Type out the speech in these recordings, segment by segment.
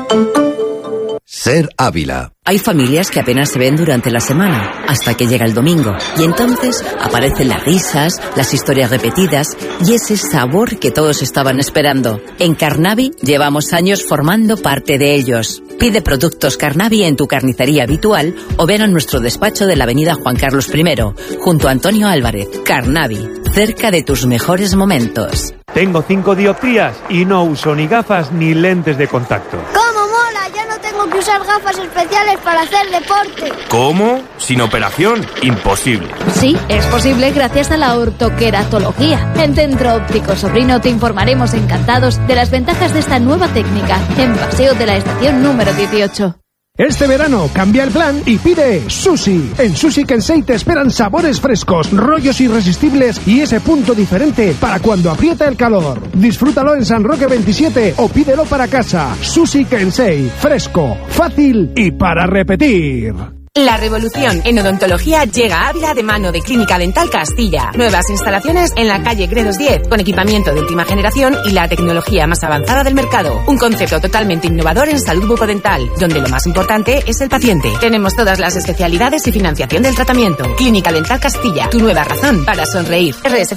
Ser Ávila. Hay familias que apenas se ven durante la semana, hasta que llega el domingo. Y entonces aparecen las risas, las historias repetidas y ese sabor que todos estaban esperando. En Carnavi llevamos años formando parte de ellos. Pide productos Carnavi en tu carnicería habitual o ven a nuestro despacho de la avenida Juan Carlos I, junto a Antonio Álvarez. Carnavi, cerca de tus mejores momentos. Tengo 5 dioptrías y no uso ni gafas ni lentes de contacto. ¡Cómo mola! Ya no tengo que usar gafas especiales para hacer deporte. ¿Cómo? ¿Sin operación? Imposible. Sí, es posible gracias a la ortoqueratología. En Centro Óptico Sobrino te informaremos encantados de las ventajas de esta nueva técnica en Paseo de la Estación número 18. Este verano cambia el plan y pide sushi. En Sushi Kensei te esperan sabores frescos, rollos irresistibles y ese punto diferente para cuando aprieta el calor. Disfrútalo en San Roque 27 o pídelo para casa. Sushi Kensei, fresco, fácil y para repetir. La revolución en odontología llega a Ávila de mano de Clínica Dental Castilla. Nuevas instalaciones en la calle Gredos 10, con equipamiento de última generación y la tecnología más avanzada del mercado. Un concepto totalmente innovador en salud bucodental, donde lo más importante es el paciente. Tenemos todas las especialidades y financiación del tratamiento. Clínica Dental Castilla, tu nueva razón para sonreír. RS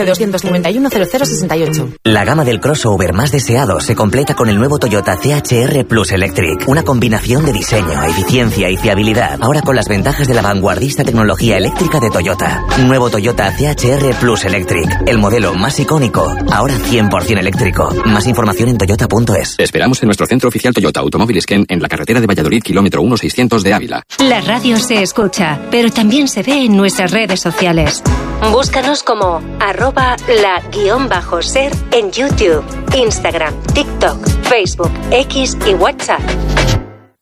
05C291 La gama del crossover más deseado se completa con el nuevo Toyota CHR Plus Electric. Una combinación de diseño, eficiencia y fiabilidad. Ahora con las ventajas de la vanguardista tecnología eléctrica de Toyota. Nuevo Toyota CHR Plus Electric. El modelo más icónico. Ahora 100% eléctrico. Más información en toyota.es. Esperamos en nuestro centro oficial Toyota Automóviles Ken en la carretera de Valladolid, kilómetro 1600 de Ávila. La radio se escucha, pero también se ve en nuestras redes sociales. Búscanos como @la_ser en YouTube, Instagram, TikTok, Facebook, X y WhatsApp.